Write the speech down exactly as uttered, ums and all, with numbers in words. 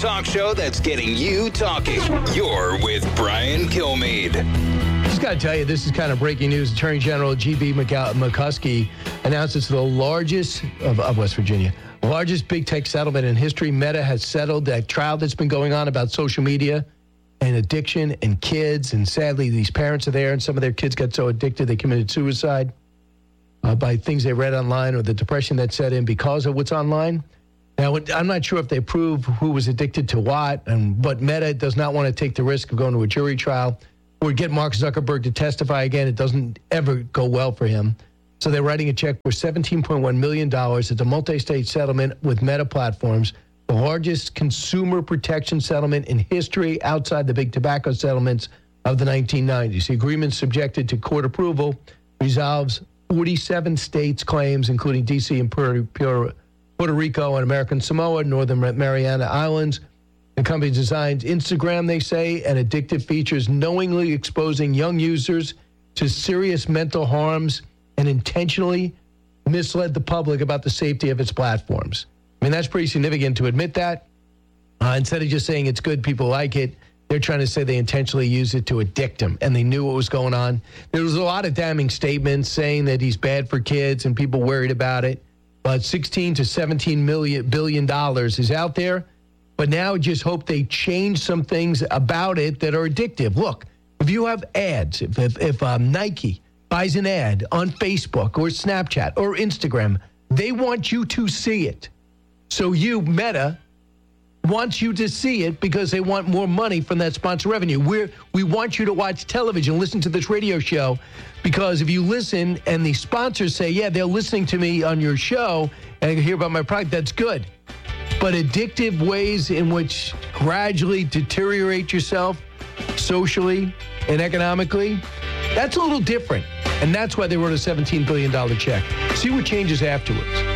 talk show that's getting you talking. You're with Brian Kilmeade. Just got to tell you, this is kind of breaking news. Attorney General G B McCuskey announced it's the largest of, of West Virginia, largest big tech settlement in history. Meta has settled that trial that's been going on about social media and addiction and kids. And sadly, these parents are there, and some of their kids got so addicted they committed suicide uh, by things they read online or the depression that set in because of what's online. Now, I'm not sure if they prove who was addicted to what, and but Meta does not want to take the risk of going to a jury trial or get Mark Zuckerberg to testify again. It doesn't ever go well for him. So they're writing a check for seventeen point one million dollars. It's a multi-state settlement with Meta Platforms, the largest consumer protection settlement in history outside the big tobacco settlements of the nineteen nineties. The agreement, subjected to court approval, resolves forty-seven states' claims, including D C and Puerto, Puerto Rico and American Samoa, Northern Mariana Islands. The company designs Instagram, they say, and addictive features, knowingly exposing young users to serious mental harms and intentionally misled the public about the safety of its platforms. I mean, that's pretty significant to admit that. Uh, instead of just saying it's good, people like it, they're trying to say they intentionally used it to addict them, and they knew what was going on. There was a lot of damning statements saying that he's bad for kids and people worried about it. But sixteen to seventeen million billion dollars is out there. But now just hope they change some things about it that are addictive. Look, if you have ads, if if, if um, Nike buys an ad on Facebook or Snapchat or Instagram, they want you to see it. So you, Meta, wants you to see it because they want more money from that sponsor revenue. We're, we want you to watch television, listen to this radio show, because if you listen and the sponsors say, yeah, they're listening to me on your show and I can hear about my product, that's good. But addictive ways in which gradually deteriorate yourself socially and economically, that's a little different. And that's why they wrote a seventeen billion dollars check. See what changes afterwards.